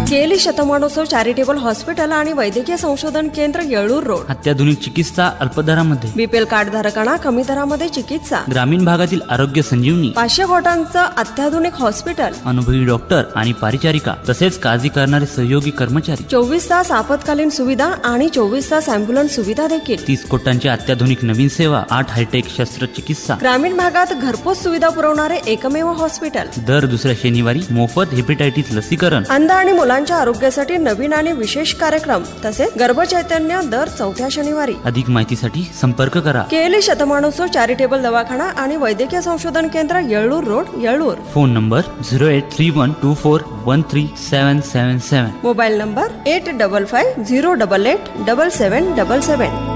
केली शतमानोत्सव charitable hospital आणि वैद्यकीय संशोधन केंद्र येळूर रोड. अत्याधुनिक चिकित्सा अल्प दरामध्ये. बीपीएल कार्ड धारकांना कमी दरामध्ये चिकित्सा. ग्रामीण भागातील आरोग्य संजीवनी. 500 बेडांचं अत्याधुनिक हॉस्पिटल. अनुभवी डॉक्टर आणि परिचारिका तसेच काळजी करणारे सहयोगी कर्मचारी. 24 तास आपत्कालीन सुविधा आणि 24 तास अँब्युलन्स सुविधा देखील. 30 कोटांची अत्याधुनिक नवीन सेवा. 8 हायटेक शस्त्रचिकित्सा. ग्रामीण भागात घरपोच सुविधा पुरवणारे एकमेव हॉस्पिटल. दर दुसऱ्या शनिवारी मोफत हेपेटायटिस लसीकरण. अंध आणि मुलांच्या आरोग्यासाठी नवीन आणि विशेष कार्यक्रम तसेच गर्भचैतन्य दर 4थ्या शनिवारी. अधिक माहितीसाठी संपर्क करा. केली शतमानोत्सव चॅरिटेबल दवाखाना आणि वैद्यकीय संशोधन केंद्र येळूर road येळूर. Phone number 083124137777. Mobile number 8550887777.